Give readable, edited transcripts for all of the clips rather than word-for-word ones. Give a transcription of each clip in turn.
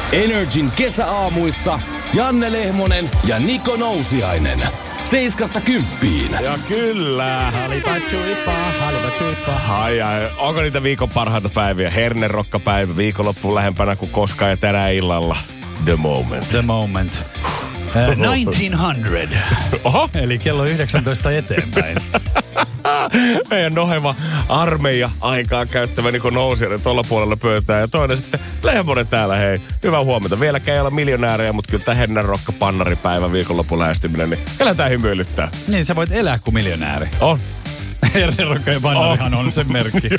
Energin kesäaamuissa Janne Lehmonen ja Niko Nousiainen. 7–10. Ja kyllä. Halipa chuippa. Ai, onko niitä viikon parhaita päiviä? Hernerokkapäivä, viikonloppu lähempänä kuin koskaan ja tänään illalla. The moment. 1900. Oho. Eli kello 19 eteenpäin. Meidän noheva armeija aikaa käyttävä Niko Nousiainen tuolla puolella pöytää. Ja toinen sitten Lehmonen täällä, hei. Hyvää huomenta. Vieläkään ei olla miljonäärejä, mutta kyllä tämä Hernerokka-pannaripäivä viikonlopun lähestyminen, niin elätään hymyilyttää. Niin, sä voit elää kuin miljonääri. On. Hernerokka ja pannarihan on sen merkki.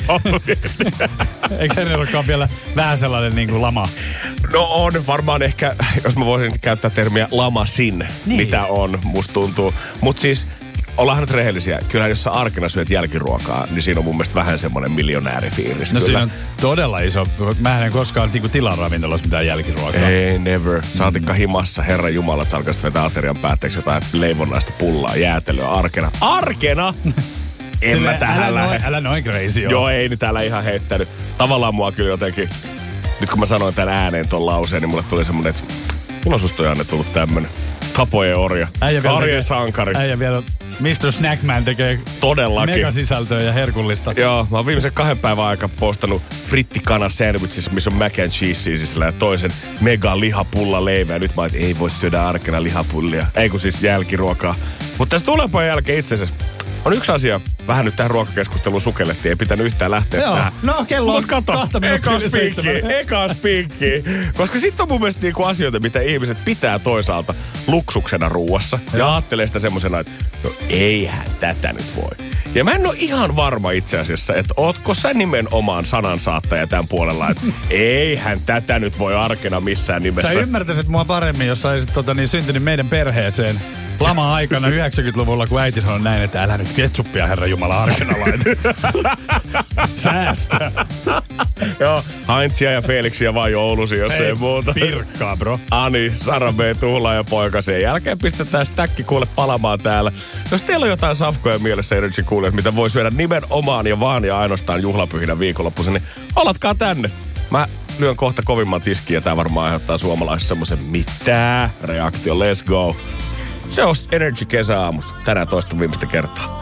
Eikö hernerokka ole vielä vähän sellainen niin kuin lama? No on varmaan ehkä, jos mä voisin käyttää termiä lamasin, niin. Mitä on, musta tuntuu. Mutta siis, ollaanhan nyt rehellisiä. Kyllähän jos sä arkena syöt jälkiruokaa, niin siinä on mun mielestä vähän semmoinen miljonäärifiilis. No kyllä. Siinä on todella iso. Mä en koskaan niinku tilaa ravintolassa mitään jälkiruokaa. Ei, never. Saatikka himassa, Herran Jumala, että alkaisi vetää aterian päätteeksi jotain leivonnaista pullaa, jäätelyä arkena. Arkena! En mä tähän lähde. Älä noin crazy Joo, ei nyt täällä ihan heittänyt. Tavallaan mua kyllä jotenkin, nyt kun mä sanoin tän ääneen ton lauseen, niin mulle tuli semmonen, että mulla on susta Janne tullut tämmönen tapojen orja. Arjen sankari. Äijä vielä, Mr. Snackman tekee todellakin megasisältöä ja herkullista. Joo, mä oon viimeisen 2 päivän aikaa postannut frittikana sandwichissa, missä on mac and cheese sisällä ja toisen mega lihapulla leivää. Nyt mä ei voi syödä arkena lihapullia. Ei kun siis jälkiruokaa. Mutta tässä tulepan jälkeen itse asiassa on yksi asia, vähän nyt tähän ruokakeskusteluun sukellettiin, ei pitänyt yhtään lähteä Joo, tähän. no kello on eka spiikki. Koska sitten on mun mielestä niinku asioita, mitä ihmiset pitää toisaalta luksuksena ruuassa. Ja ajattelee sitä semmosena, että no eihän tätä nyt voi. Ja mä en ole ihan varma itse asiassa, että ootko sä nimenomaan sanansaattaja tämän puolella, että eihän tätä nyt voi arkena missään nimessä. Sä ymmärtäisit mua paremmin, jos sä olisit syntynyt meidän perheeseen lama-aikana 90-luvulla, kun äiti sanoi näin, että älä nyt ketsuppia, Herra Jumala, arkena laita. Säästä. Joo, Heinzia ja Felixia vaan joulusi, jos ei muuta. Pirkkaa, bro. Ani, Sara B. Tuhla ja poika. Sen jälkeen pistetään stäkki kuule palamaan täällä. Jos teillä on jotain safkoja mielessä Energy kuulijat, mitä voi syödä nimenomaan ja vaan ja ainoastaan juhlapyhinä viikonloppuisin, niin alatkaa tänne. Mä lyön kohta kovimman tiskin ja tää varmaan aiheuttaa suomalaisessa semmoisen mitä reaktio. Let's go. Se on Energy kesäaamut. Tänään toista viimeistä kertaa.